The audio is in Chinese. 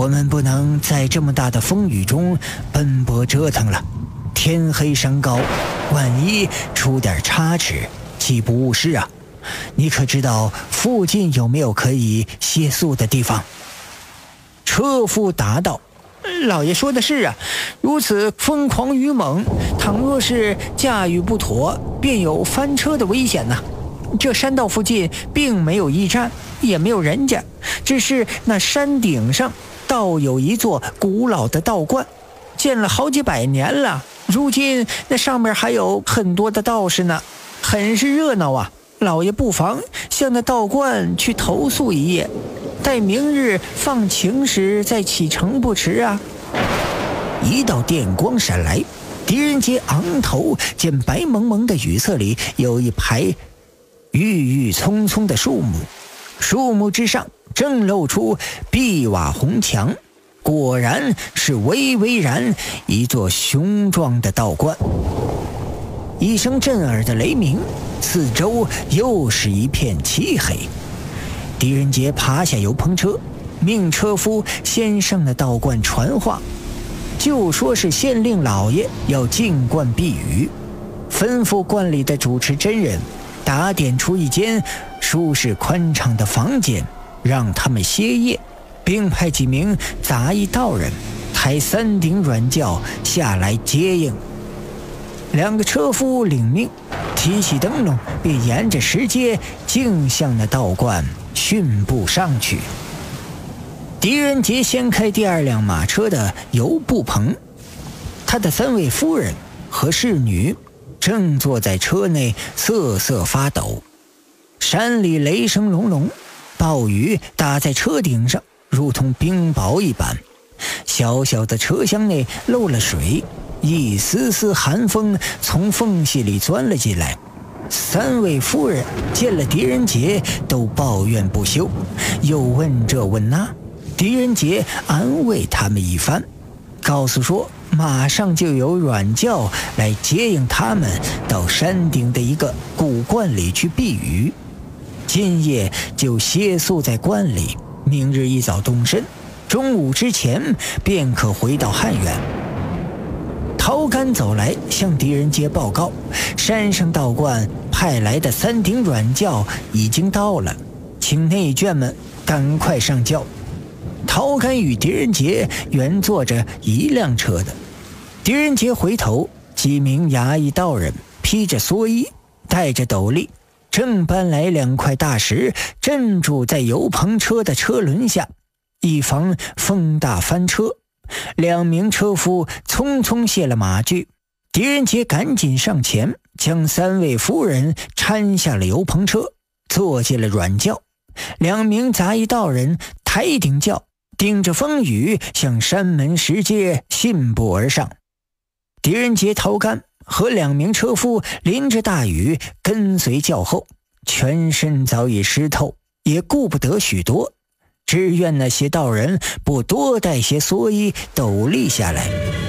我们不能在这么大的风雨中奔波折腾了，天黑山高，万一出点差池，岂不误事啊？你可知道附近有没有可以歇宿的地方？”车夫答道：“老爷说的是啊，如此疯狂雨猛，倘若是驾驭不妥，便有翻车的危险呐。这山道附近并没有驿站，也没有人家，只是那山顶上倒有一座古老的道观，建了好几百年了，如今那上面还有很多的道士呢，很是热闹啊。老爷不妨向那道观去投宿一夜，待明日放晴时再启程不迟啊。”一道电光闪来，狄仁杰昂头见白蒙蒙的雨色里有一排郁郁葱葱的树木，树木之上正露出碧瓦红墙，果然是巍巍然一座雄壮的道观。一声震耳的雷鸣，四周又是一片漆黑。狄仁杰爬下油篷车，命车夫先上了道观传话，就说是县令老爷要进观避雨，吩咐观里的主持真人打点出一间舒适宽敞的房间，让他们歇业，并派几名杂役道人抬3顶软轿下来接应。2个车夫领命，提起灯笼，便沿着石阶径向那道观迅步上去。狄仁杰掀开第2辆马车的油布棚，他的3位夫人和侍女正坐在车内瑟瑟发抖。山里雷声隆隆，暴雨打在车顶上，如同冰雹一般。小小的车厢内漏了水，一丝丝寒风从缝隙里钻了进来。3位夫人见了狄仁杰都抱怨不休，又问这问那。狄仁杰安慰他们一番，告诉说马上就有软轿来接应他们到山顶的一个古观里去避雨，今夜就歇宿在观里，明日一早动身，中午之前便可回到汉源。陶干走来向狄仁杰报告，山上道观派来的3顶软轿已经到了，请内眷们赶快上轿。陶干与狄仁杰原坐着一辆车的。狄仁杰回头，几名衙役道人披着蓑衣，戴着斗笠，正搬来2块大石镇住在油篷车的车轮下，以防风大翻车。2名车夫匆匆卸了马具，狄仁杰赶紧上前将3位夫人搀下了油篷车，坐进了软轿。2名杂役道人抬顶轿，顶着风雨向山门石阶信步而上。狄仁杰、陶干和2名车夫淋着大雨跟随轿后，全身早已湿透，也顾不得许多，只愿那些道人不多带些蓑衣斗笠下来。